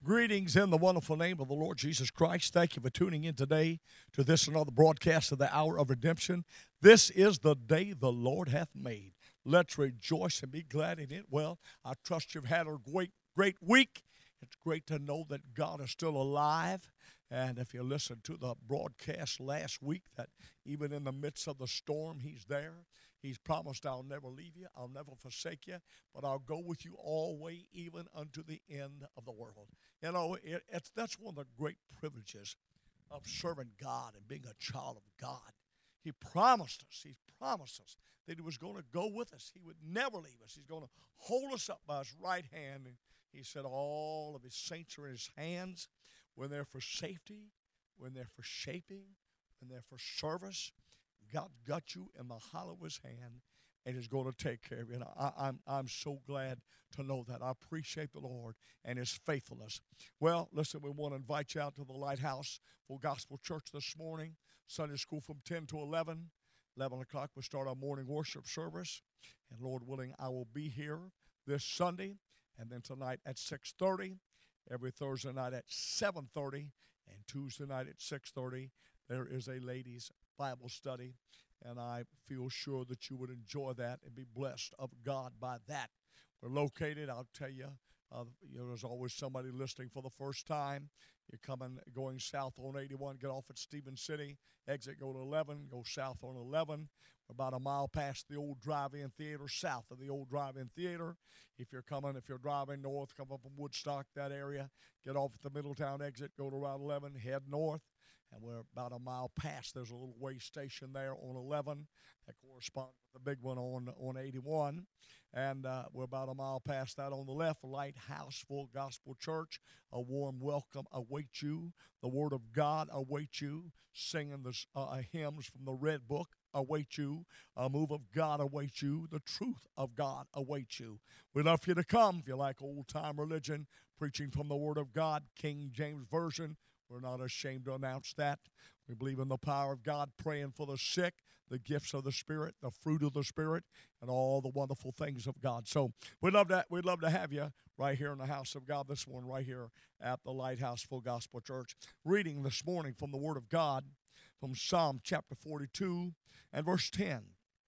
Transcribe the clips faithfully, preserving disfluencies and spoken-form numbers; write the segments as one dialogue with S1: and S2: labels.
S1: Greetings in the wonderful name of the Lord Jesus Christ. Thank you for tuning in today to this another broadcast of the Hour of Redemption. This is the day the Lord hath made. Let's rejoice and be glad in it. Well, I trust you've had a great, great week. It's great to know that God is still alive. And if you listened to the broadcast last week, that even in the midst of the storm, He's there. He's promised, I'll never leave you, I'll never forsake you, but I'll go with you always, even unto the end of the world. You know, it, it's that's one of the great privileges of serving God and being a child of God. He promised us, He promised us that He was going to go with us. He would never leave us. He's going to hold us up by His right hand. And He said all of His saints are in His hands. When they're for safety, when they're for shaping, when they're for service, God got you in the hollow of His hand and is going to take care of you. And I, I'm, I'm so glad to know that. I appreciate the Lord and His faithfulness. Well, listen, we want to invite you out to the Lighthouse Full Gospel Church this morning. Sunday school from ten to eleven. eleven o'clock we'll start our morning worship service. And Lord willing, I will be here this Sunday and then tonight at six thirty. Every Thursday night at seven thirty and Tuesday night at six thirty. There is a ladies' Bible study, and I feel sure that you would enjoy that and be blessed of God by that. We're located, I'll tell you, uh, you know, there's always somebody listening for the first time. You're coming, going south on eighty-one, get off at Stevens City, exit, go to eleven, go south on eleven. We're about a mile past the old drive-in theater, south of the old drive-in theater. If you're coming, if you're driving north, come up from Woodstock, that area, get off at the Middletown exit, go to Route eleven, head north. And we're about a mile past. There's a little way station there on eleven that corresponds with the big one on, on eighty-one. And uh, we're about a mile past that on the left, Lighthouse Full Gospel Church. A warm welcome awaits you. The Word of God awaits you. Singing the uh, hymns from the Red Book awaits you. A move of God awaits you. The truth of God awaits you. We'd love for you to come if you like old-time religion, preaching from the Word of God, King James Version. We're not ashamed to announce that. We believe in the power of God, praying for the sick, the gifts of the Spirit, the fruit of the Spirit, and all the wonderful things of God. So we'd love to, we'd love to have you right here in the house of God this morning, right here at the Lighthouse Full Gospel Church. Reading this morning from the Word of God, from Psalm chapter forty-two and verse ten.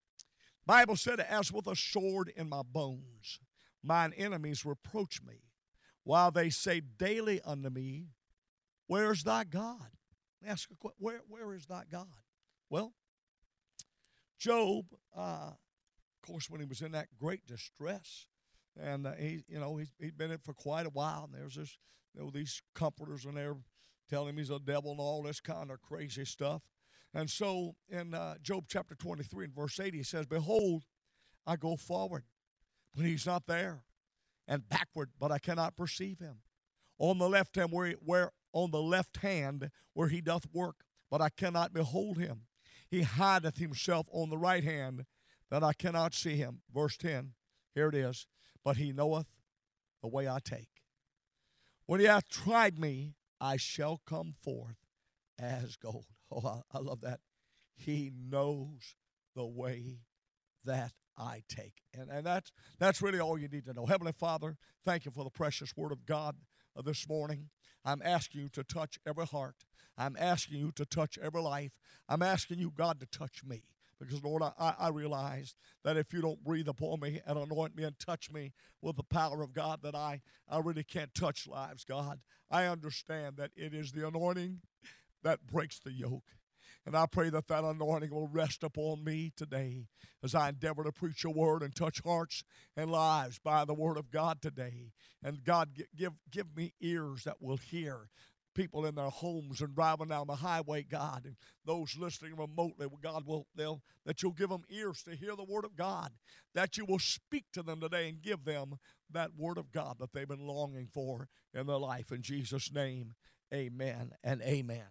S1: Bible said, as with a sword in my bones, mine enemies reproach me, while they say daily unto me, where's thy God? Ask a question. Where, where is thy God? Well, Job, uh, of course, when he was in that great distress, and uh, he, you know, he's, he'd been in it for quite a while, and there's this, you know, these comforters in there telling him he's a devil and all this kind of crazy stuff. And so in uh, Job chapter twenty-three and verse eight, he says, behold, I go forward, but he's not there, and backward, but I cannot perceive him. On the left hand where, he, where on the left hand where he doth work, but I cannot behold him. He hideth himself on the right hand, that I cannot see him. Verse ten, here it is. But he knoweth the way I take. When he hath tried me, I shall come forth as gold. Oh, I, I love that. He knows the way that I take. And, and that's, that's really all you need to know. Heavenly Father, thank you for the precious word of God uh, this morning. I'm asking you to touch every heart. I'm asking you to touch every life. I'm asking you, God, to touch me. Because, Lord, I, I realize that if you don't breathe upon me and anoint me and touch me with the power of God, that I, I really can't touch lives, God. I understand that it is the anointing that breaks the yoke. And I pray that that anointing will rest upon me today as I endeavor to preach your word and touch hearts and lives by the word of God today. And God, give, give me ears that will hear. People in their homes and driving down the highway, God, and those listening remotely, God, will they'll that you'll give them ears to hear the word of God, that you will speak to them today and give them that word of God that they've been longing for in their life. In Jesus' name, amen and amen.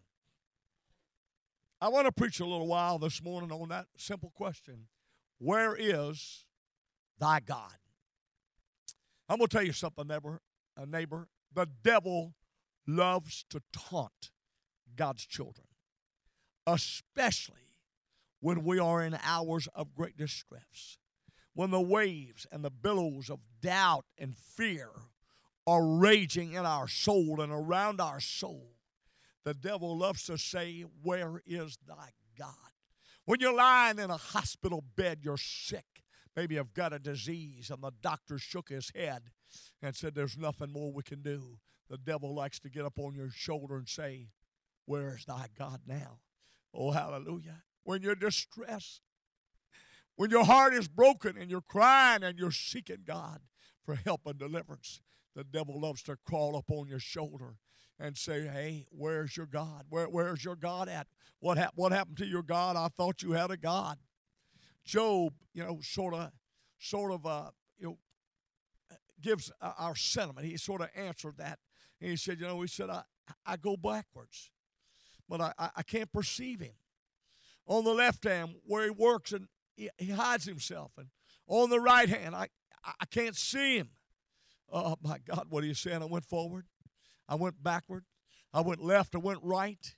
S1: I want to preach a little while this morning on that simple question: where is thy God? I'm going to tell you something, neighbor. A neighbor, the devil loves to taunt God's children, especially when we are in hours of great distress, when the waves and the billows of doubt and fear are raging in our soul and around our soul, the devil loves to say, where is thy God? When you're lying in a hospital bed, you're sick. Maybe you've got a disease, and the doctor shook his head and said, there's nothing more we can do. The devil likes to get up on your shoulder and say, where is thy God now? Oh, hallelujah. When you're distressed, when your heart is broken and you're crying and you're seeking God for help and deliverance, the devil loves to crawl up on your shoulder and say, hey, where's your God? Where, where's your God at? What, hap- what happened to your God? I thought you had a God. Job, you know, sort of, sort of, uh, you know, gives uh, our sentiment. He sort of answered that. And he said, you know, he said, I, I go backwards, but I, I, I can't perceive him. On the left hand, where he works, and he, he hides himself. And on the right hand, I, I can't see him. Oh, my God, what are you saying? I went forward. I went backward. I went left. I went right.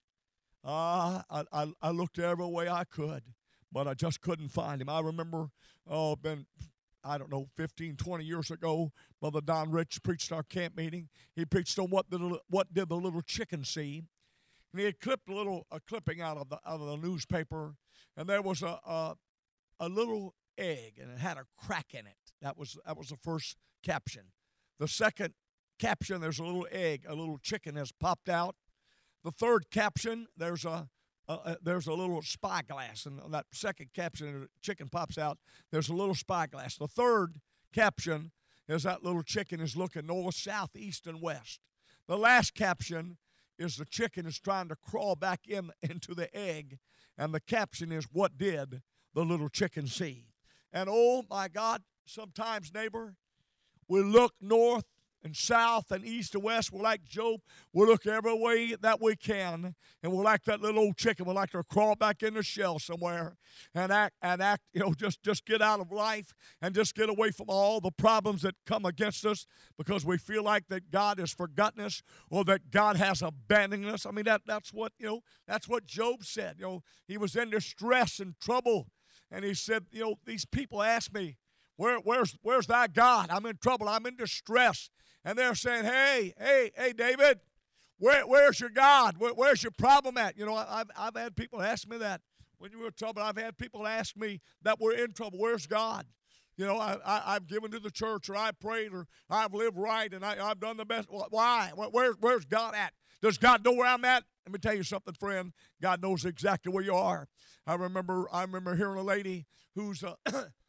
S1: Uh, I, I, I looked every way I could, but I just couldn't find him. I remember, oh, been, I don't know, fifteen, twenty years ago, Brother Don Rich preached our camp meeting. He preached on what did, what did the little chicken see. And he had clipped a little a clipping out of the out of the newspaper, and there was a, a a little egg, and it had a crack in it. That was that was the first caption. The second caption, there's a little egg, a little chicken has popped out. The third caption, there's a, a, a there's a little spyglass, and on that second caption, the chicken pops out. There's a little spyglass. The third caption is that little chicken is looking north, south, east, and west. The last caption is the chicken is trying to crawl back in into the egg, and the caption is, what did the little chicken see? And oh my God, sometimes, neighbor, we look north and south and east and west. We're like Job. We look every way that we can, and we're like that little old chicken. We like to crawl back in the shell somewhere and act, and act, you know, just, just get out of life and just get away from all the problems that come against us because we feel like that God has forgotten us or that God has abandoned us. I mean, that, that's what, you know, that's what Job said. You know, he was in distress and trouble, and he said, you know, these people ask me, Where, where's, where's thy God? I'm in trouble. I'm in distress. And they're saying, hey, hey, hey, David, where, where's your God? Where, where's your problem at? You know, I've, I've had people ask me that. When you were in trouble, I've had people ask me that we're in trouble. Where's God? You know, I, I, I've given to the church, or I prayed, or I've lived right, and I, I've done the best. Why? Where, where's God at? Does God know where I'm at? Let me tell you something, friend. God knows exactly where you are. I remember, I remember hearing a lady who's, uh,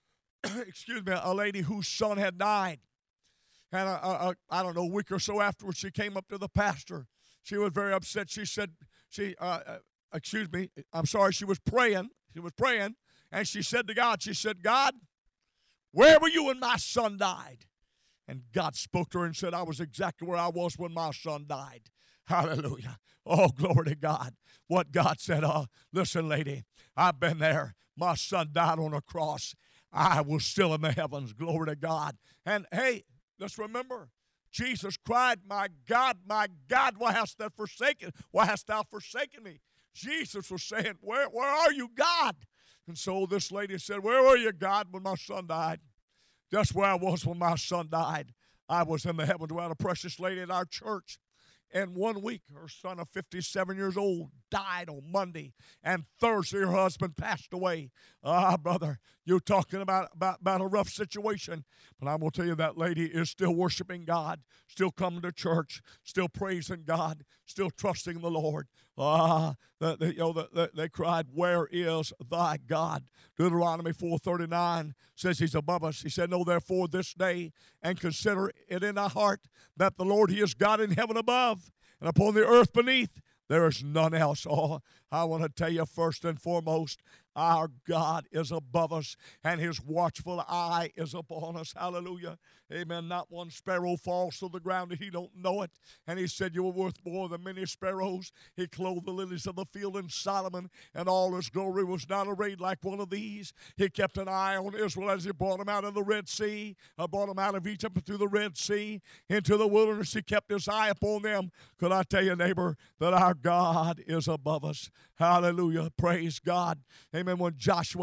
S1: excuse me, a lady whose son had died. And a, a, a, I don't know, a week or so afterwards, she came up to the pastor. She was very upset. She said, she, uh, uh, excuse me, I'm sorry, she was praying. She was praying, and she said to God, she said, God, where were you when my son died? And God spoke to her and said, I was exactly where I was when my son died. Hallelujah. Oh, glory to God. What God said, uh, listen, lady, I've been there. My son died on a cross. I was still in the heavens. Glory to God. And, hey, let's remember, Jesus cried, my God, my God, why hast thou forsaken, why hast thou forsaken me? Jesus was saying, where, where are you, God? And so this lady said, where were you, God, when my son died? Just where I was when my son died. I was in the heavens. We had a precious lady at our church. And one week, her son of fifty-seven years old died on Monday. And Thursday, her husband passed away. Ah, brother, you're talking about, about, about a rough situation. But I'm going to tell you, that lady is still worshiping God, still coming to church, still praising God, still trusting the Lord. Ah, the, the, you know, the, the, they cried, where is thy God? Deuteronomy four thirty-nine says he's above us. He said, know therefore this day and consider it in thy heart that the Lord, he is God in heaven above and upon the earth beneath. There is none else. Oh, I want to tell you first and foremost, our God is above us, and his watchful eye is upon us. Hallelujah. Amen. Not one sparrow falls to the ground, and he don't know it. And he said, you were worth more than many sparrows. He clothed the lilies of the field, in Solomon, and all his glory was not arrayed like one of these. He kept an eye on Israel as he brought them out of the Red Sea, uh, brought them out of Egypt through the Red Sea into the wilderness. He kept his eye upon them. Could I tell you, neighbor, that our God is above us? Hallelujah. Praise God. Amen. When Joshua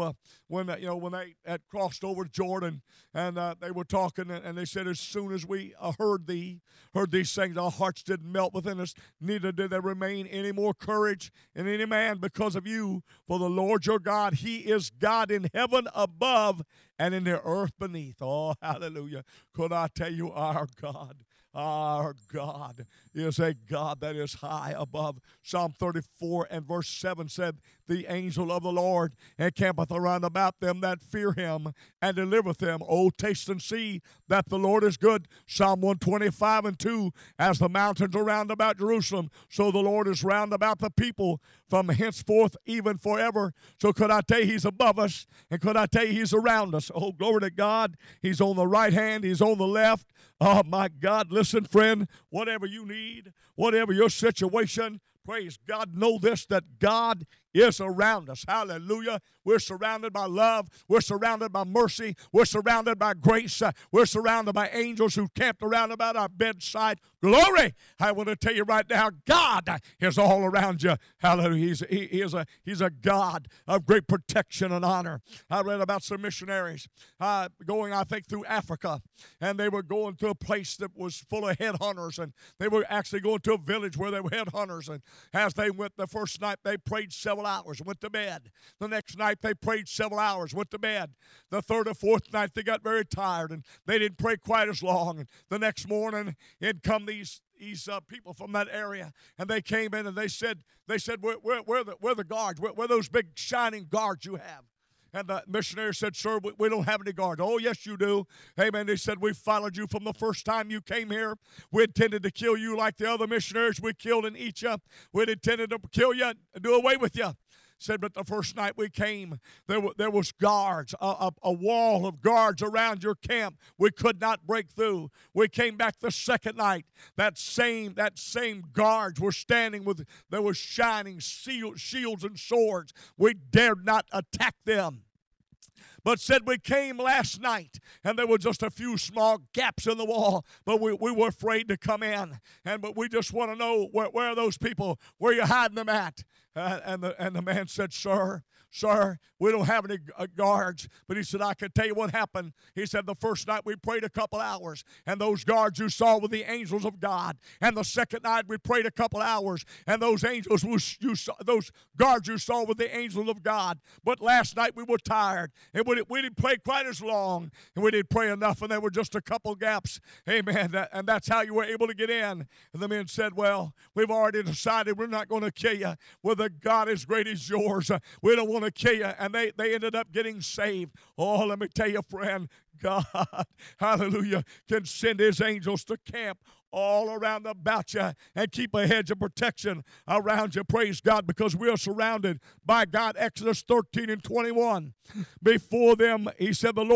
S1: when you know when they had crossed over Jordan, and uh, they were talking, and they said, as soon as we uh, heard thee, heard these things, our hearts didn't melt within us, neither did there remain any more courage in any man because of you. For the Lord your God, he is God in heaven above and in the earth beneath. Oh, hallelujah. Could I tell you, our God, our God is a God that is high above. Psalm thirty-four and verse seven said, the angel of the Lord encampeth around about them that fear him and delivereth them. Oh, taste and see that the Lord is good. Psalm one twenty-five and two, as the mountains are round about Jerusalem, so the Lord is round about the people from henceforth even forever. So could I tell you, he's above us, and could I tell you, he's around us. Oh, glory to God. He's on the right hand, he's on the left. Oh, my God, listen, friend, whatever you need, whatever your situation, praise God, know this, that God is around us. Hallelujah. We're surrounded by love. We're surrounded by mercy. We're surrounded by grace. Uh, we're surrounded by angels who camped around about our bedside. Glory. I want to tell you right now, God is all around you. Hallelujah. He's, he, he is a, he's a God of great protection and honor. I read about some missionaries uh, going, I think, through Africa, and they were going to a place that was full of headhunters, and they were actually going to a village where they were headhunters, and as they went the first night, they prayed several hours, went to bed. The next night they prayed several hours, went to bed. The third or fourth night they got very tired and they didn't pray quite as long. And the next morning in come these these uh, people from that area, and they came in and they said, they said, we're, we're, we're, the, we're the guards. We're, we're those big shining guards you have. And the missionary said, sir, we, we don't have any guards. Oh, yes, you do. Amen. They said, we followed you from the first time you came here. We intended to kill you like the other missionaries we killed and eat you. We intended to kill you and do away with you. Said, but the first night we came, there, w- there was guards, a, a, a wall of guards around your camp. We could not break through. We came back the second night. That same, that same guards were standing with, there was shining shield, shields and swords. We dared not attack them. But said we came last night, and there were just a few small gaps in the wall, but we, we were afraid to come in. And but we just want to know, where, where are those people? Where are you hiding them at? Uh, and, the, and the man said, sir, sir, we don't have any uh, guards. But he said, I can tell you what happened. He said, the first night we prayed a couple hours, and those guards you saw were the angels of God. And the second night we prayed a couple hours, and those angels was, you saw, those guards you saw were the angels of God. But last night we were tired, and we, we didn't pray quite as long, and we didn't pray enough, and there were just a couple gaps. Amen. That, and that's how you were able to get in. And the men said, well, we've already decided we're not going to kill you. With a God as great as yours, uh, we don't want to kill you. And they, they ended up getting saved. Oh, let me tell you, friend, God, hallelujah, can send his angels to camp all around about you and keep a hedge of protection around you. Praise God, because we are surrounded by God. Exodus thirteen and twenty-one. Before them, he said, the Lord